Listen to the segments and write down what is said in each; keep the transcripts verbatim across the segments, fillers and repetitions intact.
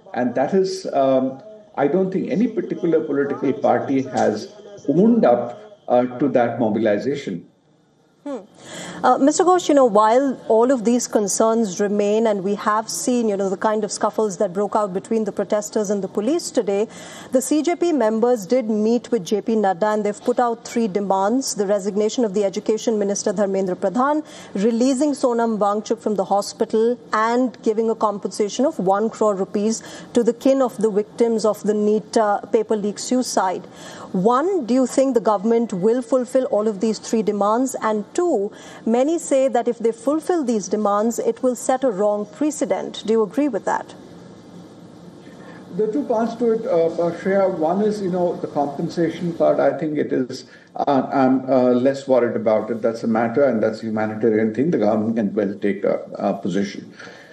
And that is, um, I don't think any particular political party has owned up uh, to that mobilization. Hmm. Uh, Mister Ghosh, you know, while all of these concerns remain, and we have seen, you know, the kind of scuffles that broke out between the protesters and the police today, the C J P members did meet with J P Nadda, and they've put out three demands: the resignation of the Education Minister Dharmendra Pradhan, releasing Sonam Wangchuk from the hospital, and giving a compensation of one crore rupees to the kin of the victims of the NEET uh, paper leak suicide. One, do you think the government will fulfill all of these three demands? And two, many say that if they fulfill these demands, it will set a wrong precedent. Do you agree with that? The two parts to it, uh, Shreya. One is, you know, the compensation part. I think it is, uh, I'm uh, less worried about it. That's a matter, and that's a humanitarian thing. The government can well take a, a position.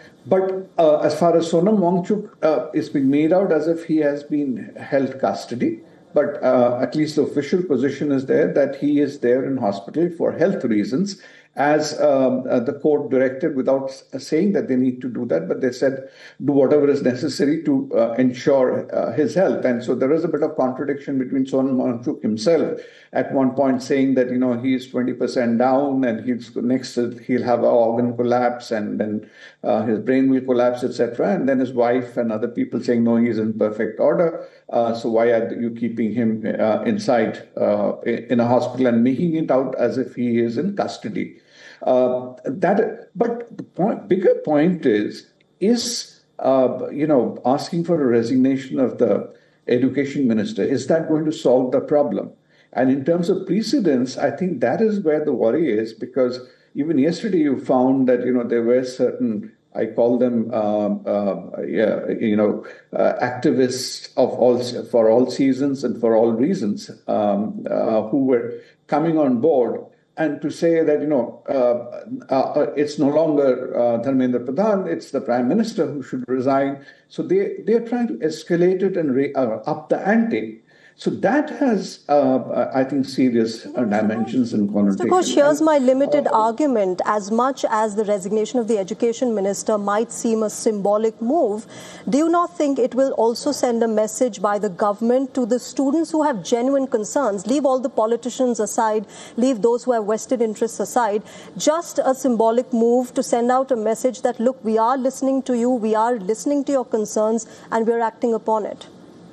But uh, as far as Sonam Wangchuk uh, is being made out as if he has been held custody. But uh, at least the official position is there that he is there in hospital for health reasons, as um, uh, the court directed, without saying that they need to do that. But they said, do whatever is necessary to uh, ensure uh, his health. And so there is a bit of contradiction between Sonam Wangchuk himself at one point saying that, you know, he's twenty percent down and he's next he'll have an organ collapse and then uh, his brain will collapse, et cetera. And then his wife and other people saying, no, he's in perfect order. Uh, so why are you keeping him uh, inside uh, in a hospital and making it out as if he is in custody? Uh, that, but the point, bigger point is, is uh, you know, asking for a resignation of the education minister, is that going to solve the problem? And in terms of precedents, I think that is where the worry is, because even yesterday you found that, you know, there were certain, I call them, um, uh, yeah, you know, uh, activists of all for all seasons and for all reasons, um, uh, who were coming on board. And to say that, you know, uh, uh, it's no longer uh, Dharmendra Pradhan, it's the Prime Minister who should resign. So they, they're trying to escalate it and re- uh, up the ante. So that has, uh, I think, serious uh, dimensions and connotations. Mister Ghosh, here's my limited uh, argument. As much as the resignation of the Education Minister might seem a symbolic move, do you not think it will also send a message by the government to the students who have genuine concerns? Leave all the politicians aside, leave those who have vested interests aside. Just a symbolic move to send out a message that, look, we are listening to you, we are listening to your concerns, and we're acting upon it.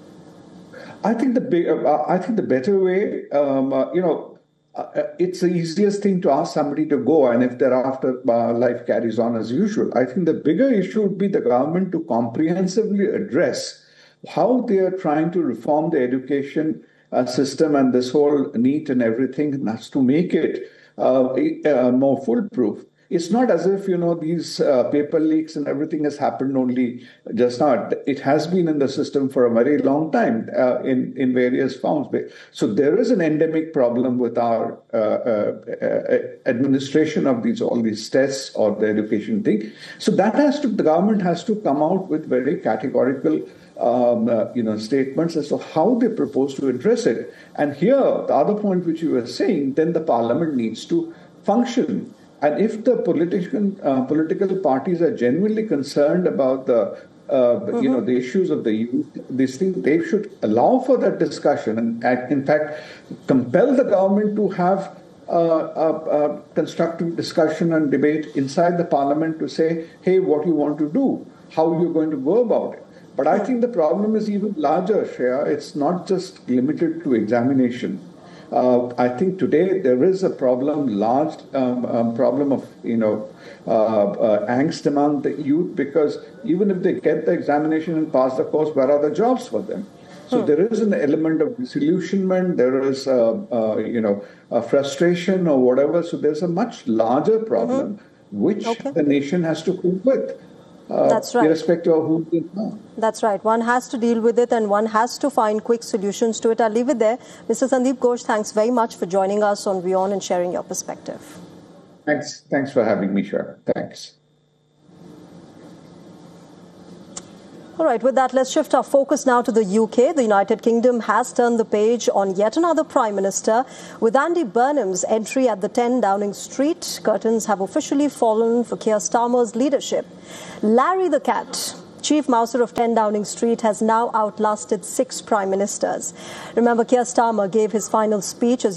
I think the big, uh, I think the better way, um, uh, you know, uh, it's the easiest thing to ask somebody to go, and if thereafter uh, life carries on as usual. I think the bigger issue would be the government to comprehensively address how they are trying to reform the education uh, system and this whole NEET and everything has to make it uh, uh, more foolproof. It's not as if, you know, these uh, paper leaks and everything has happened only just now. It has been in the system for a very long time uh, in, in various forms. So there is an endemic problem with our uh, uh, administration of these all these tests or the education thing. So that has to, the government has to come out with very categorical Um, uh, you know, statements as to how they propose to address it. And here, the other point which you were saying, then the parliament needs to function. And if the political uh, political parties are genuinely concerned about the uh, mm-hmm. you know the issues of the youth, these things, they should allow for that discussion and, in fact, compel the government to have uh, a, a constructive discussion and debate inside the parliament to say, hey, what you want to do, how you're going to go about it. But I think the problem is even larger, Shreya. It's not just limited to examination. Uh, I think today there is a problem, large um, um, problem of, you know, uh, uh, angst among the youth, because even if they get the examination and pass the course, where are the jobs for them? So hmm. there is an element of disillusionment, there is, uh, uh, you know, a frustration or whatever. So there's a much larger problem mm-hmm. which okay. the nation has to cope with. Uh, That's right. Irrespective of who they are. That's right. One has to deal with it and one has to find quick solutions to it. I'll leave it there. Mister Sandeep Ghosh, thanks very much for joining us on WION and sharing your perspective. Thanks. Thanks for having me, Shreya. Thanks. All right, with that, let's shift our focus now to the U K. The United Kingdom has turned the page on yet another Prime Minister. With Andy Burnham's entry at the ten Downing Street, curtains have officially fallen for Keir Starmer's leadership. Larry the Cat Chief Mouser of ten Downing Street has now outlasted six prime ministers. Remember, Keir Starmer gave his final speech as